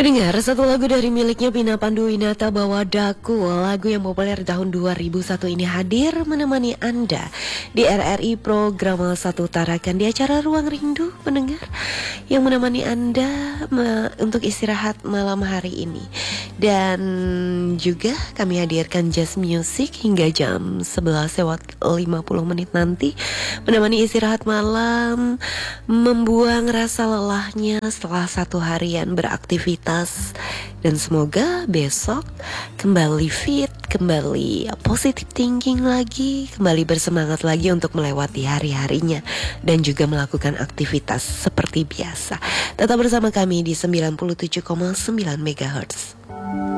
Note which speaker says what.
Speaker 1: Pendengar, satu lagu dari miliknya Vina Panduwinata, Bawa Daku. Lagu yang populer tahun 2001 ini hadir menemani Anda di RRI Program 1 Tarakan di acara Ruang Rindu, pendengar, yang menemani Anda untuk istirahat malam hari ini. Dan juga kami hadirkan jazz music hingga jam 11:50 nanti, menemani istirahat malam, membuang rasa lelahnya setelah satu harian beraktivitas. Dan semoga besok kembali fit, kembali positive thinking lagi, kembali bersemangat lagi untuk melewati hari-harinya dan juga melakukan aktivitas seperti biasa. Tetap bersama kami di 97,9 MHz.